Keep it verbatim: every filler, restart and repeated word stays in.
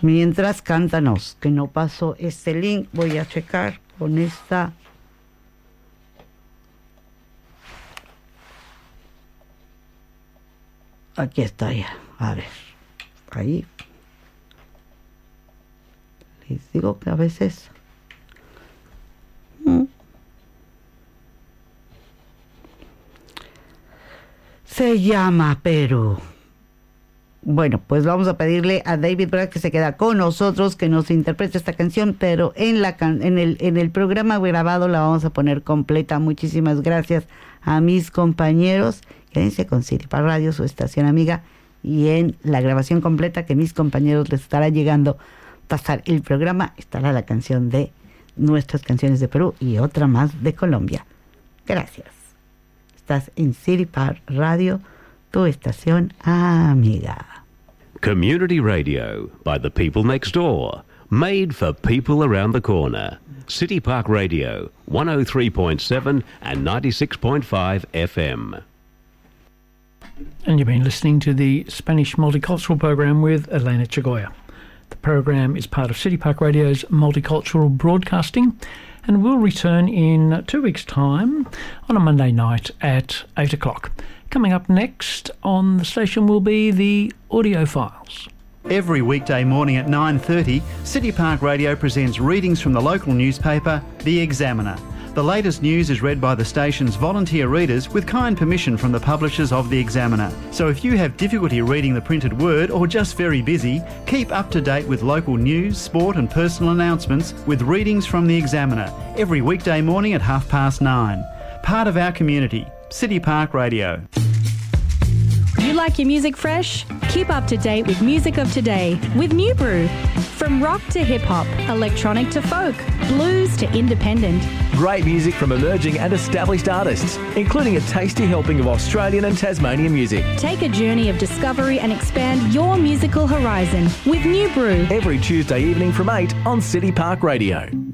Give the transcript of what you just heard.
mientras cántanos, que no paso este link, voy a checar con esta. Aquí está ya, a ver, ahí. Les digo que a veces... Mm. Se llama Perú. Bueno, pues vamos a pedirle a David Brad que se queda con nosotros, que nos interprete esta canción, pero en la can- en el en el programa grabado la vamos a poner completa. Muchísimas gracias a mis compañeros. Quédense con City Park Radio, su estación amiga, y en la grabación completa que mis compañeros les estará llegando pasar el programa, estará la canción de nuestras canciones de Perú y otra más de Colombia. Gracias. Estás en City Park Radio, tu estación amiga. Community radio by the people next door. Made for people around the corner. City Park Radio, one oh three point seven and ninety-six point five F M. And you've been listening to the Spanish Multicultural Program with Elena Chagoya. The program is part of City Park Radio's multicultural broadcasting, and we'll return in two weeks' time on a Monday night at eight o'clock. Coming up next on the station will be the audio files. Every weekday morning at nine thirty, City Park Radio presents readings from the local newspaper, The Examiner. The latest news is read by the station's volunteer readers with kind permission from the publishers of The Examiner. So if you have difficulty reading the printed word or just very busy, keep up to date with local news, sport and personal announcements with readings from The Examiner every weekday morning at half past nine. Part of our community, City Park Radio. You like your music fresh? Keep up to date with Music of Today with New Brew. From rock to hip-hop, electronic to folk, blues to independent. Great music from emerging and established artists, including a tasty helping of Australian and Tasmanian music. Take a journey of discovery and expand your musical horizon with New Brew. Every Tuesday evening from eight on City Park Radio.